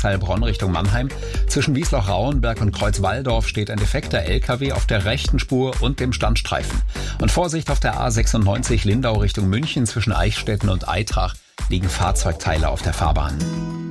Heilbronn Richtung Mannheim. Zwischen Wiesloch-Rauenberg und Kreuz-Walldorf steht ein defekter LKW auf der rechten Spur und dem Standstreifen. Und Vorsicht auf der A96 Lindau Richtung München zwischen Eichstätten und Aitrach liegen Fahrzeugteile auf der Fahrbahn.